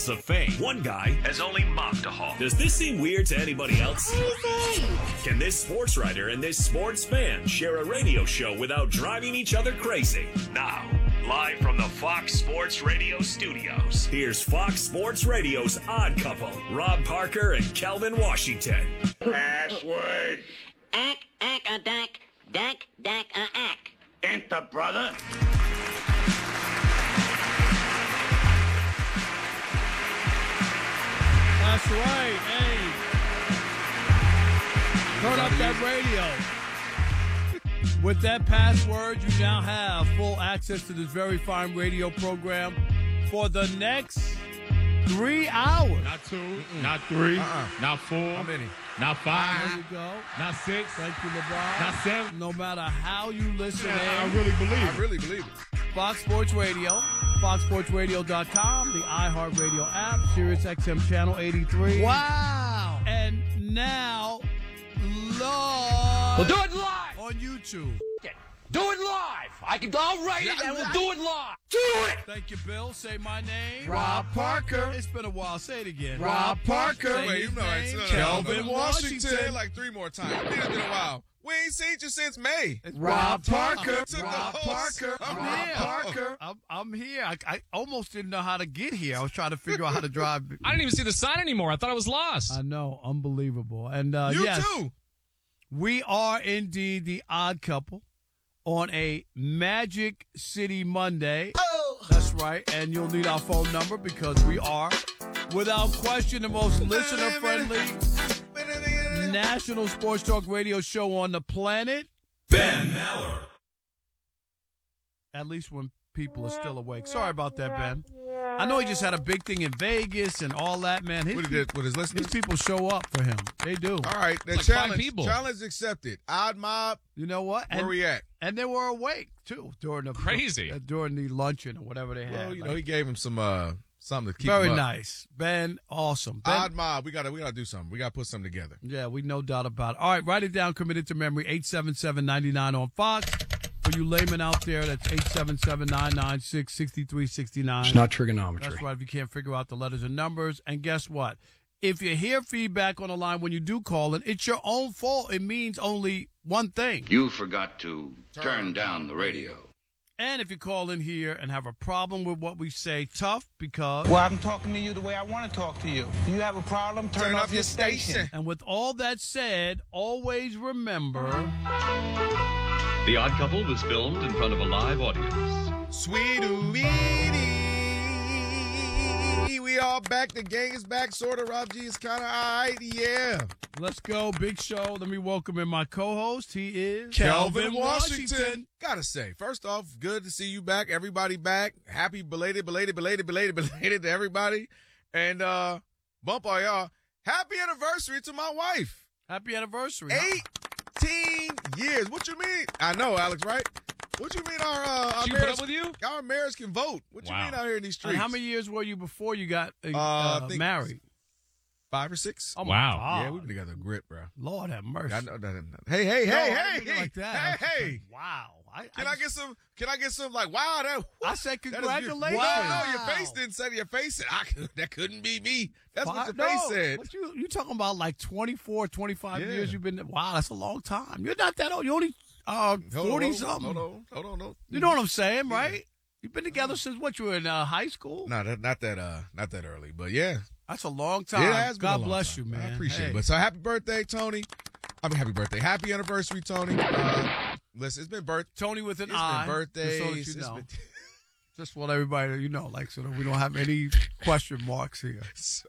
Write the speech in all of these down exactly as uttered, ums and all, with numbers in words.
of fame. One guy has only mopped a hall. Does this seem weird to anybody else? Can this sports writer and this sports fan share a radio show without driving each other crazy? Now, live from the Fox Sports Radio studios, here's Fox Sports Radio's Odd Couple, Rob Parker and Kelvin Washington. Password. Ack, ack, a dack, dack, dack, a ack. Enter, brother. That's right. Hey. Turn up that radio. With that password, you now have full access to this very fine radio program for the next three hours. Not two, Mm-mm. not three, uh-uh. not four. How many? Not five. There you go. Not six. Thank you, LeBron. Not seven. No matter how you listen yeah, in. I really believe I it. really believe it. Fox Sports Radio, fox sports radio dot com, the iHeartRadio app, Sirius X M Channel eighty-three. Wow. And now, live. We'll do it live. On YouTube. Do it live. I can. I'll write it and we'll do it live. Do it. Thank you, Bill. Say my name. Rob Parker. It's been a while. Say it again. Rob Parker. Say Wait, his you know name. it's Kelvin Washington. Washington. Say it like three more times. I think it's been a while. We ain't seen you since May. It's Rob Rob Parker. Parker. Took Rob the whole Parker. I'm I'm Rob here. Parker. I'm, I'm here. I, I almost didn't know how to get here. I was trying to figure out how to drive. I didn't even see the sign anymore. I thought I was lost. I know. Unbelievable. And uh, You yes, too. we are indeed the odd couple on a Magic City Monday. Oh. That's right. And you'll need our phone number because we are, without question, the most listener-friendly national sports talk radio show on the planet. Ben Maller. At least when people are still awake. Sorry about that, Ben. I know he just had a big thing in Vegas and all that, man. His, What he did with his listeners? These people show up for him. They do. All right, the Like five challenge. people. Challenge accepted. Odd mob. You know what? Where and, we at? And they were awake, too, during the Crazy. uh, during the luncheon or whatever they had. Well, you Like, know, he gave him some uh something to keep very him up. nice. Ben, awesome. Ben, Odd mob. We gotta we gotta do something. We gotta put something together. yeah, we no doubt about it. All right, write it down, committed to memory, eight seven seven, nine nine on Fox. For you laymen out there, that's eight seven seven, nine nine six, six three six nine. It's not trigonometry. That's right, if you can't figure out the letters and numbers. And guess what? If you hear feedback on the line when you do call in, it's your own fault. It means only one thing. You forgot to turn down the radio. And if you call in here and have a problem with what we say, tough, because... Well, I'm talking to you the way I want to talk to you. Do you have a problem? Turn, Turn off off your your station. station. And with all that said, always remember... The Odd Couple was filmed in front of a live audience. Sweet Weedy. We all back. The gang is back. Sort of. Rob G is kind of all right. Yeah. Let's go. Big show. Let me welcome in my co-host. He is... Kelvin Washington. Gotta say, first off, good to see you back. Everybody back. Happy belated, belated, belated, belated, belated to everybody. And uh, bump all y'all. Happy anniversary to my wife. Happy anniversary. eighteen years. What you mean? I know, Alex, right? What you mean our, uh, our She put marriage, up with you? our marriage can vote? What you Wow. mean out here in these streets? And how many years were you before you got uh, Uh, uh, I think married? Five or six? Oh, my Wow. God. Yeah, we've been together a grip, bro. Lord have mercy. I know, that, that, hey, hey, No, hey, I hey, didn't mean it hey, like that. hey, hey. Wow. I, Can I, just- get some? Can I get some? Like, wow, that. I said that is congratulations. beautiful. No, no, your face didn't say your face said. I could, that couldn't be me. That's what Five- your face no, said. What you you talking about like twenty-four, twenty-five Yeah. years you've been wow, that's a long time. You're not that old. You're only uh Hold forty on, something. Hold on, hold on, hold on. You know what I'm saying, right? You've been together since what, you were in uh, high school? No, that, not that. Uh, not that early, but yeah. That's a long time. It has been a God long bless time. you, man. I appreciate Hey. it. But so happy birthday, Tony. I mean, happy birthday. Happy anniversary, Tony. Uh, listen, it's been birth. Tony with an It's I. been birthdays. Just so that you It's know. been- Just want everybody to, you know, like, so that we don't have any question marks here. So,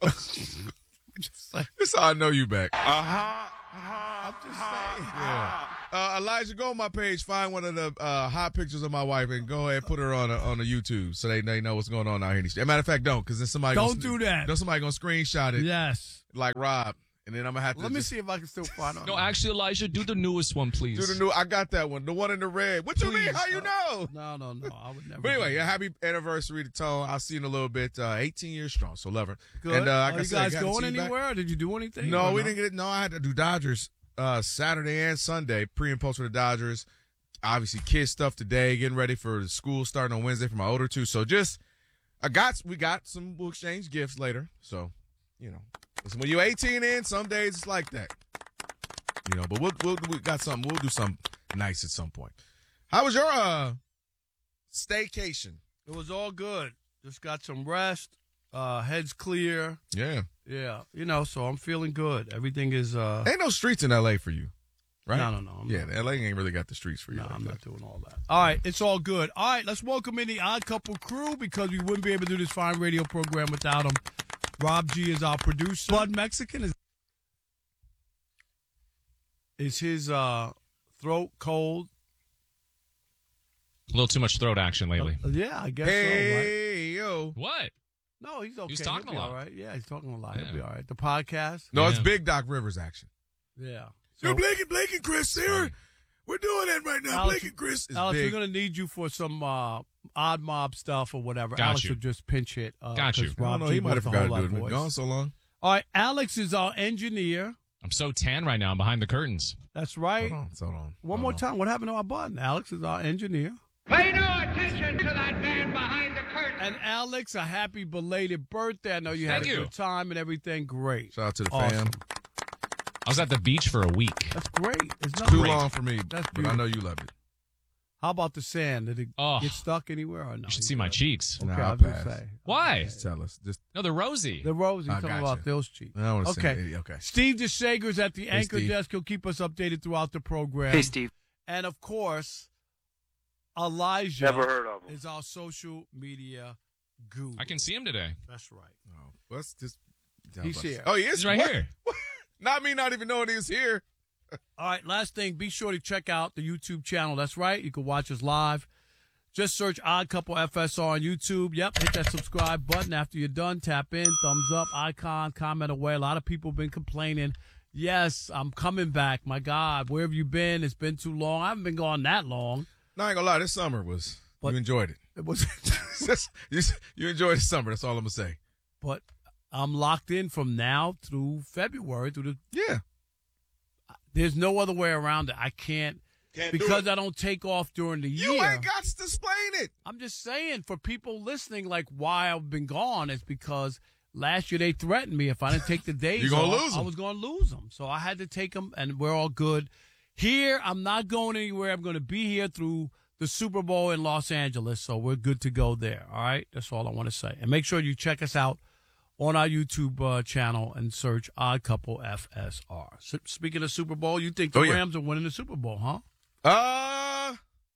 Just saying. that's how I know you back. Uh-huh. I'm just saying. Yeah. Uh, Elijah, go on my page, find one of the uh, hot pictures of my wife, and go ahead and put her on a, on the YouTube so they, they know what's going on out here in the street. As a matter of fact, don't, because then somebody Don't gonna, do that. Then somebody gonna screenshot it Yes. like Rob, and then I'm gonna have to Let me just see if I can still find it. No, actually, Elijah, do the newest one, please. do the new. I got that one, the one in the red. What you mean? Please, How you uh, know? No, no, no. I would never. But anyway, do yeah, that. happy anniversary to Tone. I'll see you in a little bit. Uh, eighteen years strong, so love her. Good. And uh, like Are I you said, guys gotta going see you back. anywhere? Or did you do anything? No, or we didn't get it. No, I had to do Dodgers uh, Saturday and Sunday, pre and post for the Dodgers. Obviously, kids stuff today, getting ready for the school starting on Wednesday for my older two. So just I got we got some we'll exchange gifts later. So, you know, listen, when you're eighteen in, some days it's like that. You know, but we'll we'll we got something. We'll do something nice at some point. How was your uh staycation? It was all good. Just got some rest. Uh, head's clear. Yeah. Yeah. You know, so I'm feeling good. Everything is. Uh, Ain't no streets in L A for you, right? No, no, no. I'm yeah, not. L A ain't really got the streets for you. No, like I'm that. not doing all that. All right, it's all good. All right, let's welcome in the Odd Couple crew because we wouldn't be able to do this fine radio program without them. Rob G is our producer. Bud Mexican is is his uh, throat cold. A little too much throat action lately. Uh, yeah, I guess hey, so. Right? yo. What? No, he's okay. He's talking He'll be a lot. all right. Yeah, he's talking a lot. Yeah. He'll be all right. The podcast. No, Yeah. it's Big Doc Rivers action. Yeah. So, So, Blake and Blake and Chris here. We're doing it right now. Alex, Blake and Chris is Alex, big. we're gonna need you for some uh, odd mob stuff or whatever. Got Alex you. will just pinch it. Uh, Got you. 'cause I Rob don't know. G He might have wants forgot to hold do our it. Been voice. gone so long. All right, Alex is our engineer. I'm so tan right now behind the curtains. That's right. Hold on. Hold on. One Hold more on. time. What happened to our button? Alex is our engineer. Pay no attention to that man behind the curtain. And Alex, a happy belated birthday. I know you Thank had a you. good time and everything. Great. Shout out to the Awesome. fam. I was at the beach for a week. That's great. It's not Too great. long for me, That's but I know you love it. How about the sand? Did it Oh. get stuck anywhere or no? You should see my cheeks. Okay, Nah, I I'll was gonna pass. say. Why? Just tell us. Just No, they're rosy. The rose, he's I talking gotcha. about those cheeks. I don't want to Okay. say okay. Steve DeShager's at the Hey, anchor Steve. desk. He'll keep us updated throughout the program. Hey, Steve. And, of course, Elijah Never heard of him. is our social media guru. I can see him today. That's right. Oh, let's just. He's here. Oh, he is He's right What? here. Not me, not even knowing he was here. All right, last thing, be sure to check out the YouTube channel. That's right. You can watch us live. Just search Odd Couple F S R on YouTube. Yep, hit that subscribe button. After you're done, tap in, thumbs up, icon, comment away. A lot of people have been complaining. Yes, I'm coming back. My God, where have you been? It's been too long. I haven't been gone that long. No, I ain't gonna lie. This summer was. But- you enjoyed it. It was, you, you enjoyed the summer. That's all I'm gonna say. but I'm locked in from now through February. Through the, Yeah. there's no other way around it. I can't, Can't because do it. I don't take off during the year. You ain't got to explain it. I'm just saying, for people listening, like why I've been gone is because last year they threatened me if I didn't take the days You're gonna off, lose I 'em. was going to lose them. So I had to take them, and we're all good. Here, I'm not going anywhere. I'm going to be here through the Super Bowl in Los Angeles, so we're good to go there. All right? That's all I want to say. And make sure you check us out on our YouTube uh, channel and search Odd Couple F S R. S- speaking of Super Bowl, you think the Oh, yeah. Rams are winning the Super Bowl, huh? Uh,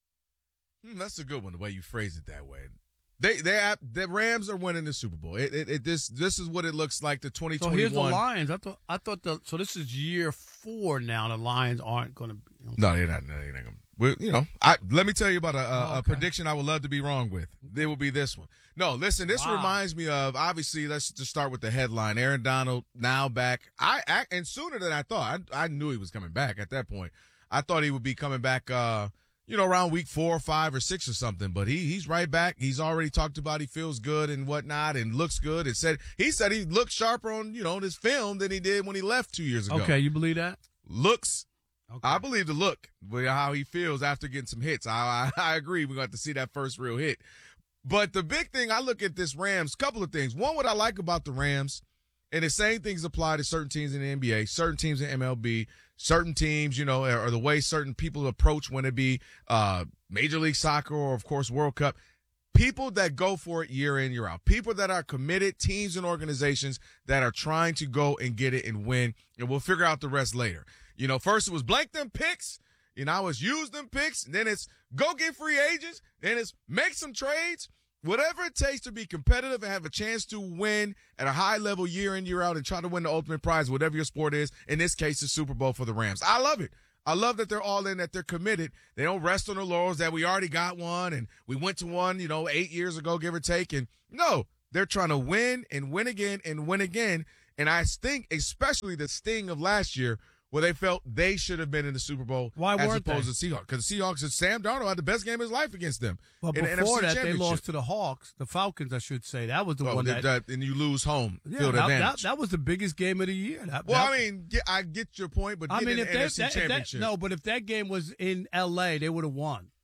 hmm, that's a good one. The way you phrase it that way. They they the Rams are winning the Super Bowl. It, it, it this this is what it looks like. The twenty So twenty here's the one. Lions. I thought I thought the so this is year four now. The Lions aren't going to be. You know, No, they're not. No, they're not gonna. Well, you know, I let me tell you about a, a, Oh, a okay. prediction I would love to be wrong with. It will be this one. No, listen, this Wow. reminds me of, obviously, let's just start with the headline. Aaron Donald now back. I, I and sooner than I thought. I, I knew he was coming back at that point. I thought he would be coming back, uh, you know, around week four or five or six or something. But he he's right back. He's already talked about he feels good and whatnot and looks good. It said he said he looked sharper on, you know, this film than he did when he left two years ago. okay, you believe that? Looks. Okay. I believe the look, with how he feels after getting some hits. I, I I agree. We're going to have to see that first real hit. But the big thing, I look at this Rams, couple of things. One, what I like about the Rams, and the same things apply to certain teams in the N B A, certain teams in M L B, certain teams, you know, or the way certain people approach when it be uh, Major League Soccer or, of course, World Cup. People that go for it year in, year out. People that are committed, teams and organizations that are trying to go and get it and win. And we'll figure out the rest later. You know, first it was blank them picks. You know, it's use them picks. Then it's go get free agents. Then it's make some trades. Whatever it takes to be competitive and have a chance to win at a high level year in, year out and try to win the ultimate prize, whatever your sport is. In this case, the Super Bowl for the Rams. I love it. I love that they're all in, that they're committed. They don't rest on their laurels that we already got one and we went to one, you know, eight years ago, give or take. And no, they're trying to win and win again and win again. And I think especially the sting of last year where they felt they should have been in the Super Bowl Why as weren't opposed they? to Seahawks. Because the Seahawks and Sam Darnold had the best game of his life against them. But in the before N F C that, they Championship. lost to the Hawks, the Falcons, I should say. That was the Well, one that, that. that- and you lose home yeah, field that, advantage. that, that was the biggest game of the year. That, well, that- I mean, yeah, I get your point, but I get mean, in if the they, N F C that, if that Championship. no, but if that game was in L A, they would have won.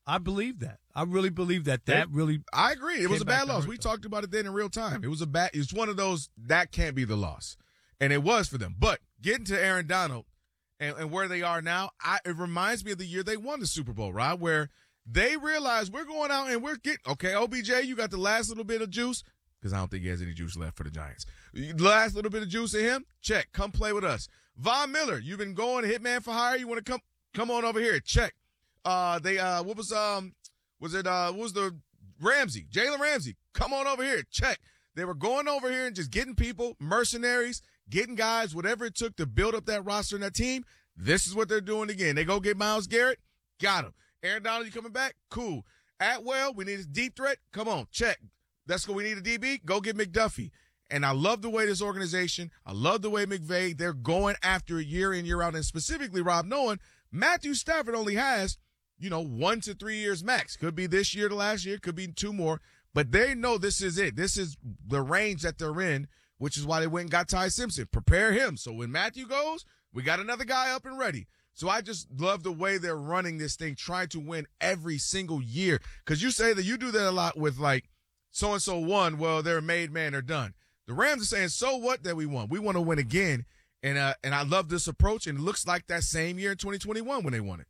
I believe that. I really believe that. That really. I agree. It was came a bad back to loss. hurt We them. talked about it then in real time. It was a bad. It's one of those that can't be the loss, and it was for them. But getting to Aaron Donald and, and where they are now, I, it reminds me of the year they won the Super Bowl, right? Where they realized we're going out and we're getting okay. O B J, you got the last little bit of juice because I don't think he has any juice left for the Giants. Last little bit of juice in him. Check. Come play with us. Von Miller, you've been going hitman for hire. You want to come come on over here? Check. Uh, they uh, what was um. Was it, uh, what was the Ramsey, Jalen Ramsey? Come on over here. Check. They were going over here and just getting people, mercenaries, getting guys, whatever it took to build up that roster and that team. This is what they're doing again. They go get Myles Garrett. Got him. Aaron Donald, you coming back? Cool. Atwell, we need a deep threat. Come on. Check. That's what we need a D B. Go get McDuffie. And I love the way this organization, I love the way McVay, they're going after it year in, year out. And specifically, Rob, knowing Matthew Stafford only has you know, one to three years max. Could be this year to last year, could be two more. But they know this is it. This is the range that they're in, which is why they went and got Ty Simpson. Prepare him. So when Matthew goes, we got another guy up and ready. So I just love the way they're running this thing, trying to win every single year. Because you say that you do that a lot with, like, so-and-so won. Well, they're a made man, they're done. The Rams are saying, so what that we won? We want to win again. And, uh, and I love this approach. And it looks like that same year in twenty twenty-one when they won it.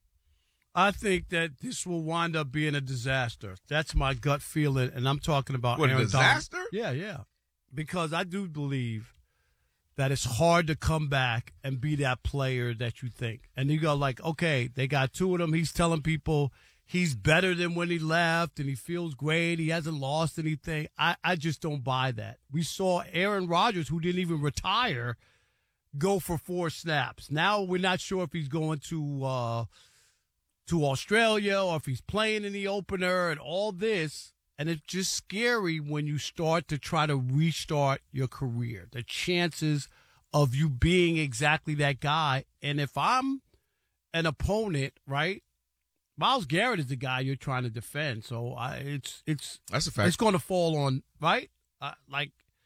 I think that this will wind up being a disaster. That's my gut feeling, and I'm talking about what, a Aaron disaster? Donald. Yeah, yeah. Because I do believe that it's hard to come back and be that player that you think. And you go like, okay, they got two of them. He's telling people he's better than when he left, and he feels great. He hasn't lost anything. I, I just don't buy that. We saw Aaron Rodgers, who didn't even retire, go for four snaps. Now we're not sure if he's going to uh, – to Australia or if he's playing in the opener and all this. And it's just scary when you start to try to restart your career, the chances of you being exactly that guy. And if I'm an opponent, right, Myles Garrett is the guy you're trying to defend. So I, it's, it's, that's a fact. It's going to fall on, right? Uh, like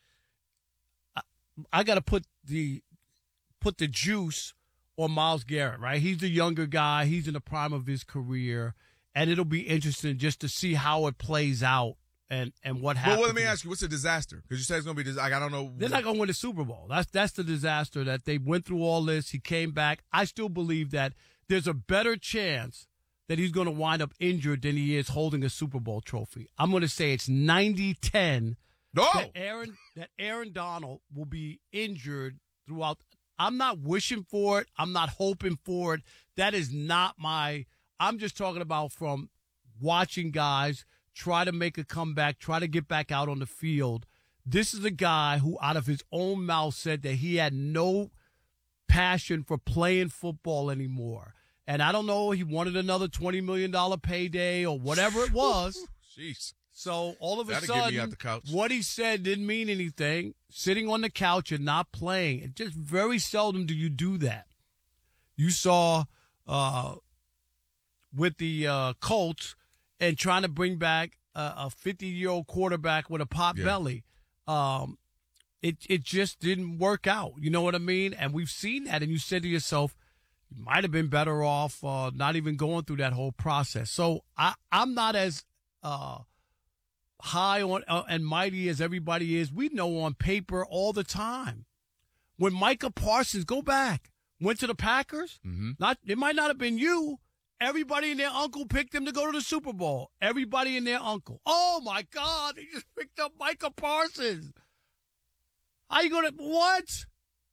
I, I got to put the, put the juice or Myles Garrett, right? He's the younger guy. He's in the prime of his career. And it'll be interesting just to see how it plays out and, and what happens. Well, let me ask you, what's a disaster? Because you said it's going to be, like, I don't know. They're not going to win the Super Bowl. That's that's the disaster that they went through all this. He came back. I still believe that there's a better chance that he's going to wind up injured than he is holding a Super Bowl trophy. I'm going to say it's ninety ten no! that Aaron that Aaron Donald will be injured throughout. I'm not wishing for it. I'm not hoping for it. That is not my – I'm just talking about from watching guys try to make a comeback, try to get back out on the field. This is a guy who out of his own mouth said that he had no passion for playing football anymore. And I don't know, he wanted another twenty million dollars payday or whatever it was. Jeez. So all of a That'll get me out sudden, the couch. what he said didn't mean anything. Sitting on the couch and not playing. It just very seldom do you do that. You saw uh, with the uh, Colts and trying to bring back a fifty-year-old quarterback with a pop yeah. belly. Um, it it just didn't work out. You know what I mean? And we've seen that. And you said to yourself, you might have been better off uh, not even going through that whole process. So I, I'm not as uh, – high on uh, and mighty as everybody is. We know on paper all the time. When Micah Parsons, go back, went to the Packers, mm-hmm. not it might not have been you. Everybody and their uncle picked him to go to the Super Bowl. Everybody and their uncle. Oh, my God, they just picked up Micah Parsons. How you going to – what?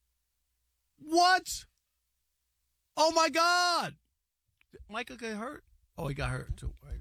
What? Oh, my God. Did Micah get hurt? Oh, he got hurt too, right?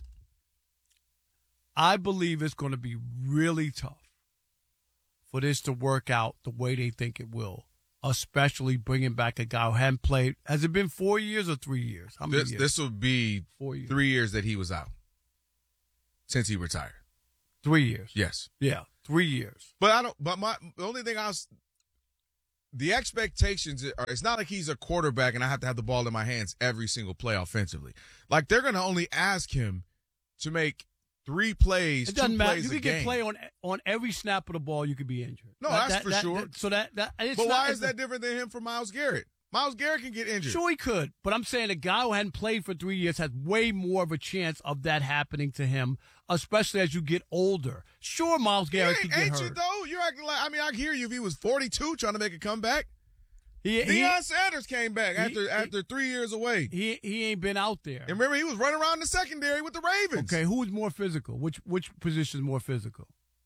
I believe it's going to be really tough for this to work out the way they think it will, especially bringing back a guy who hadn't played. Has it been four years or three years? How many this, years? This will be four years. three years that he was out since he retired. Three years. Yes. Yeah, three years. But I don't. But my the only thing I was, the expectations are, it's not like he's a quarterback and I have to have the ball in my hands every single play offensively. Like they're going to only ask him to make three plays. It doesn't two matter. plays You a could game. get play on on every snap of the ball. You could be injured. No, That- that's that- for that- sure. that- so that that. It's But not, why it's is that different than him for Myles Garrett? Myles Garrett can get injured. Sure he could, but I'm saying a guy who hadn't played for three years has way more of a chance of that happening to him, especially as you get older. Sure, Myles Garrett ain't, could get ain't hurt. you, though? You're acting like, I mean, I hear you if he was forty-two trying to make a comeback. He, Deion he, Sanders came back he, after he, after three years away. He he ain't been out there. And remember, he was running around the secondary with the Ravens. Okay, who is more physical? Which which position is more physical?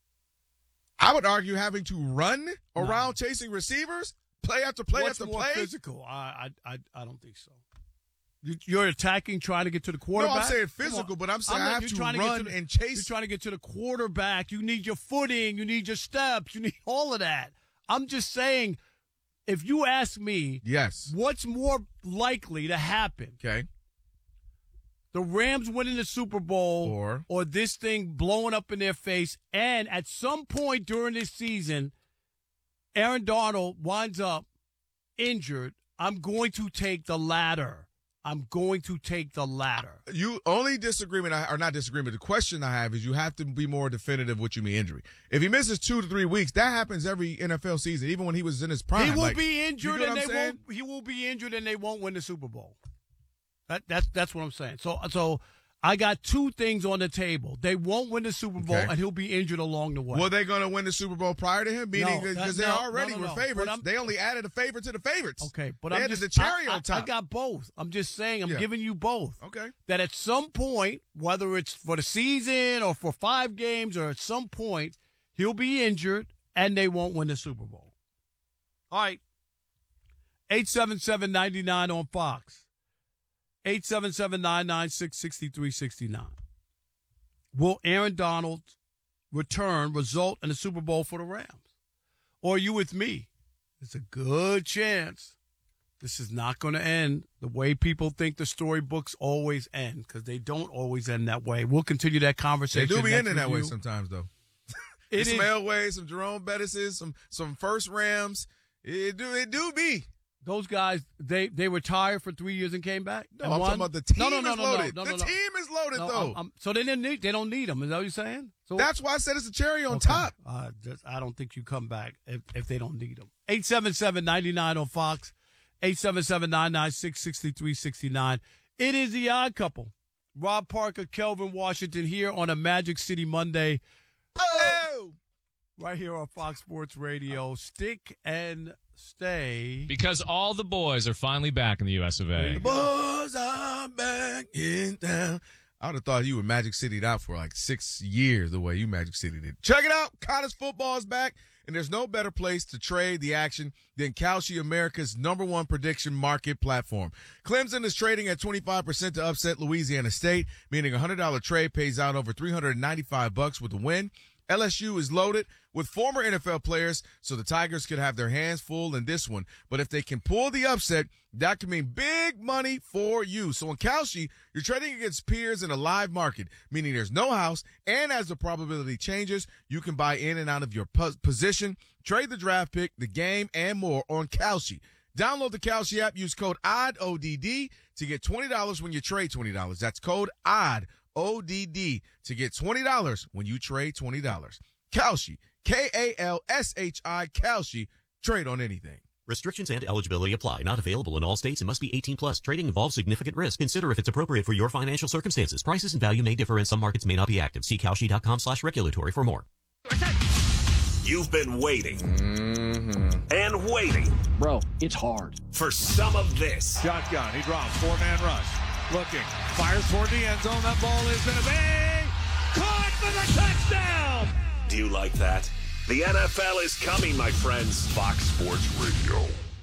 I would argue having to run No. around chasing receivers, play after play What's after more play. physical? I, I I I don't think so. You- You're attacking, trying to get to the quarterback. No, I'm saying Come on. physical, but I'm saying not- I have you're to trying run get to the- and chase. You're trying to get to the quarterback. You need your footing. You need your steps. You need all of that. I'm just saying, if you ask me, Yes. what's more likely to happen? Okay. The Rams winning the Super Bowl Or- or this thing blowing up in their face, and at some point during this season, Aaron Donald winds up injured. I'm going to take the latter. I'm going to take the latter. You only disagreement, I- or not disagreement, the question I have is you have to be more definitive what you mean injury. If he misses two to three weeks, that happens every N F L season, even when he was in his prime. He will Like, be you injured, get and what they I'm saying? won't. He will be injured, and they won't win the Super Bowl. That that's that's what I'm saying. So so I got two things on the table. They won't win the Super Bowl, Okay. and he'll be injured along the way. Were they going to win the Super Bowl prior to him? Meaning No, because that- they no, already no, no, were no. favorites. But I'm- They only added a favorite to the favorites. Okay, but they I'm added just, the cherry I, on top. I, I got both. I'm just saying. I'm Yeah. giving you both. Okay. That at some point, whether it's for the season or for five games, or at some point, he'll be injured, and they won't win the Super Bowl. All right. eight seven seven, nine nine on Fox. eight seven seven, nine nine six, six three six nine. Will Aaron Donald's return result in a Super Bowl for the Rams? Or are you with me? It's a good chance this is not going to end the way people think the storybooks always end, because they don't always end that way. We'll continue that They conversation. do be next ending that with way you. sometimes, though. It Some is- Elway, some Jerome Bettis's, some some first Rams. It do it do be. Those guys, they they retired for three years and came back. No, and I'm won? talking about the team no, no, no, is no, loaded. No, no, the no, no. team is loaded, No, though. I'm- I'm- so they didn't need. They don't need them. Is that what you're saying? So That's why I said it's a cherry on okay. top. Uh, just, I don't think you come back if, if they don't need them. eight seven seven, nine nine on Fox. eight seven seven, nine nine six, six three six nine. It is the Odd Couple. Rob Parker, Kelvin Washington here on a Magic City Monday. Oh! Right here on Fox Sports Radio. Stick and stay. Because all the boys are finally back in the U S of A. The boys are back in town. I would have thought you were Magic City'd out for like six years the way you Magic City did. Check it out. College football is back, and there's no better place to trade the action than Kalshi, America's number one prediction market platform. Clemson is trading at twenty-five percent to upset Louisiana State, meaning a one hundred dollars trade pays out over three hundred ninety-five bucks with a win. L S U is loaded with former N F L players, so the Tigers could have their hands full in this one. But if they can pull the upset, that could mean big money for you. So in Kalshi, you're trading against peers in a live market, meaning there's no house, and as the probability changes, you can buy in and out of your pos- position, trade the draft pick, the game, and more on Kalshi. Download the Kalshi app, use code O D D, O D D, to get twenty dollars when you trade twenty dollars. That's code O D D, O D D, to get twenty dollars when you trade twenty dollars. Kalshi, K A L S H I, Kalshi. Trade on anything. Restrictions and eligibility apply. Not available in all states and must be eighteen plus. Trading involves significant risk. Consider if it's appropriate for your financial circumstances. Prices and value may differ and some markets may not be active. See Kalshi.com slash regulatory for more. You've been waiting Mm-hmm. and waiting. Bro, it's hard. For some of this. Shotgun. He drops. Four-man rush. Looking. Fires toward the end zone. That ball is going to be caught for the touchdown. Do you like that? The N F L is coming, my friends. Fox Sports Radio.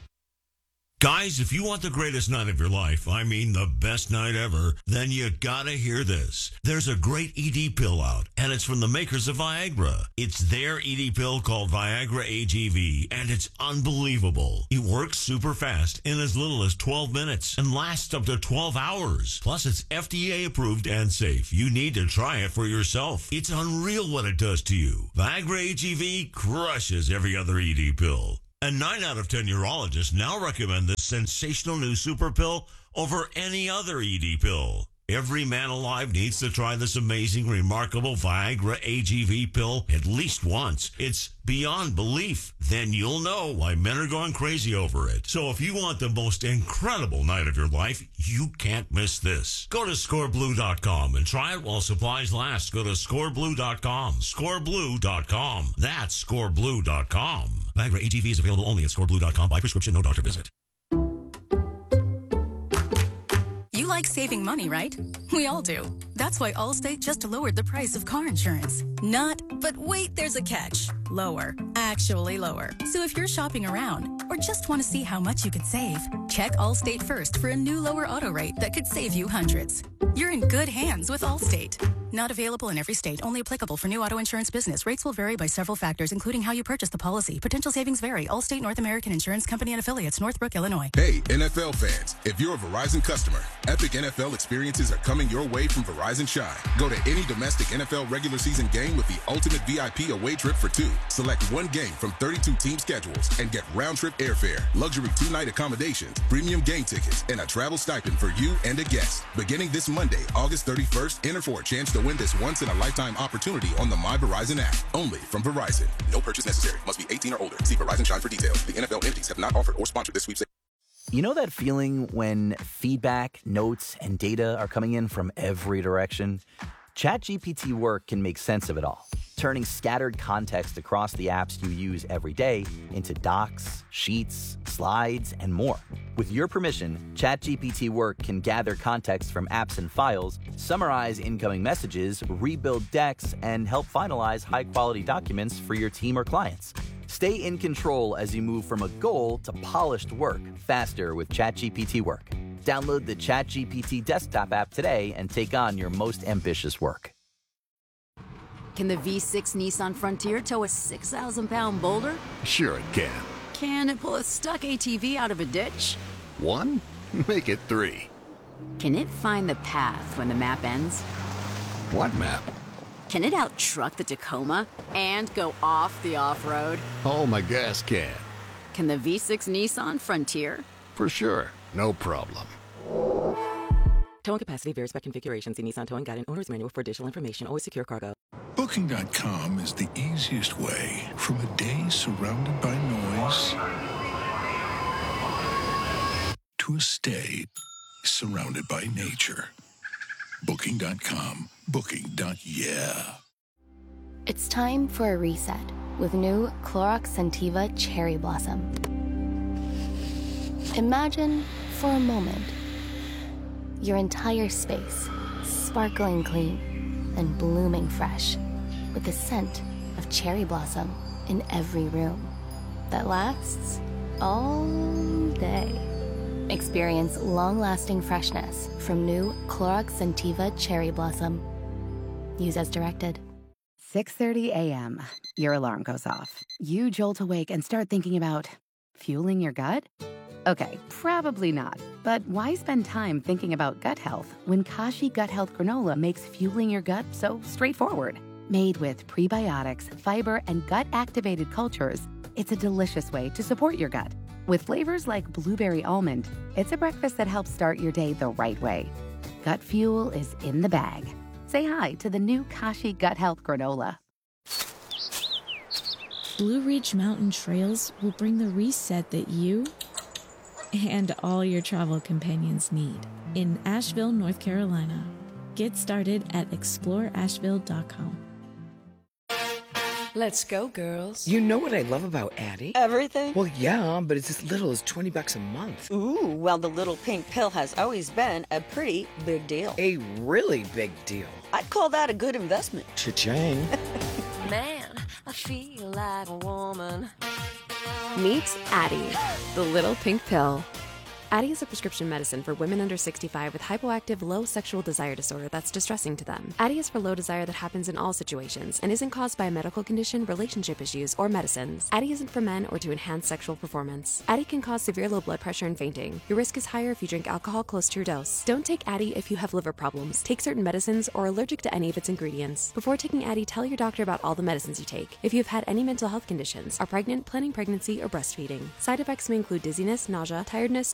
Guys, if you want the greatest night of your life, I mean the best night ever, then you gotta hear this. There's a great E D pill out, and it's from the makers of Viagra. It's their E D pill called Viagra A G V, and it's unbelievable. It works super fast in as little as twelve minutes and lasts up to twelve hours. Plus, it's F D A approved and safe. You need to try it for yourself. It's unreal what it does to you. Viagra A G V crushes every other E D pill. And nine out of ten urologists now recommend this sensational new super pill over any other E D pill. Every man alive needs to try this amazing, remarkable Viagra A G V pill at least once. It's beyond belief. Then you'll know why men are going crazy over it. So if you want the most incredible night of your life, you can't miss this. Go to score blue dot com and try it while supplies last. Go to score blue dot com. score blue dot com. That's score blue dot com. Viagra A G V is available only at score blue dot com by prescription, no doctor visit. You like saving money, right? We all do. That's why Allstate just lowered the price of car insurance. Not, but wait, there's a catch. Lower. Actually lower. So if you're shopping around or just want to see how much you could save, check Allstate first for a new lower auto rate that could save you hundreds. You're in good hands with Allstate. Not available in every state. Only applicable for new auto insurance business. Rates will vary by several factors, including how you purchase the policy. Potential savings vary. Allstate North American Insurance Company and affiliates, Northbrook, Illinois. Hey, N F L fans. If you're a Verizon customer, epic N F L experiences are coming your way from Verizon Shine. Go to any domestic N F L regular season game with the ultimate V I P away trip for two. Select one game from thirty-two team schedules and get round-trip airfare, luxury two-night accommodations, premium game tickets, and a travel stipend for you and a guest. Beginning this Monday, August thirty-first, enter for a chance to win this once-in-a-lifetime opportunity on the My Verizon app. Only from Verizon. No purchase necessary. Must be eighteen or older. See Verizon Shine for details. The N F L entities have not offered or sponsored this sweepstakes. You know that feeling when feedback, notes, and data are coming in from every direction? ChatGPT Work can make sense of it all, turning scattered context across the apps you use every day into docs, sheets, slides, and more. With your permission, ChatGPT Work can gather context from apps and files, summarize incoming messages, rebuild decks, and help finalize high-quality documents for your team or clients. Stay in control as you move from a goal to polished work faster with ChatGPT Work. Download the ChatGPT desktop app today and take on your most ambitious work. Can the V six Nissan Frontier tow a six thousand pound boulder? Sure it can. Can it pull a stuck A T V out of a ditch? One? Make it three. Can it find the path when the map ends? What map? Can it out-truck the Tacoma and go off the off-road? Oh, my gas can. Can the V six Nissan Frontier? For sure. No problem. Towing capacity varies by configuration. See Nissan Towing Guide and Owner's Manual for additional information. Always secure cargo. Booking dot com is the easiest way from a day surrounded by noise to a stay surrounded by nature. Booking dot com. Booking. Yeah. It's time for a reset with new Clorox Scentiva Cherry Blossom. Imagine for a moment your entire space sparkling clean and blooming fresh with the scent of cherry blossom in every room that lasts all day. Experience long-lasting freshness from new Clorox Scentiva Cherry Blossom. Use as directed. six thirty a.m. Your alarm goes off. You jolt awake and start thinking about fueling your gut? Okay, probably not. But why spend time thinking about gut health when Kashi Gut Health Granola makes fueling your gut so straightforward? Made with prebiotics, fiber, and gut-activated cultures, it's a delicious way to support your gut. With flavors like blueberry almond, it's a breakfast that helps start your day the right way. Gut fuel is in the bag. Say hi to the new Kashi Gut Health Granola. Blue Ridge Mountain Trails will bring the reset that you and all your travel companions need in Asheville, North Carolina. Get started at explore asheville dot com. Let's go, girls. You know what I love about Addie? Everything? Well, yeah, but it's as little as twenty bucks a month. Ooh, well, the little pink pill has always been a pretty big deal. A really big deal. I'd call that a good investment. Cha-ching. Man, I feel like a woman. Meet Addie, the little pink pill. Addie is a prescription medicine for women under sixty-five with hypoactive low sexual desire disorder that's distressing to them. Addie is for low desire that happens in all situations and isn't caused by a medical condition, relationship issues, or medicines. Addie isn't for men or to enhance sexual performance. Addie can cause severe low blood pressure and fainting. Your risk is higher if you drink alcohol close to your dose. Don't take Addie if you have liver problems, take certain medicines, or are allergic to any of its ingredients. Before taking Addie, tell your doctor about all the medicines you take. If you've had any mental health conditions, are pregnant, planning pregnancy, or breastfeeding. Side effects may include dizziness, nausea, tiredness,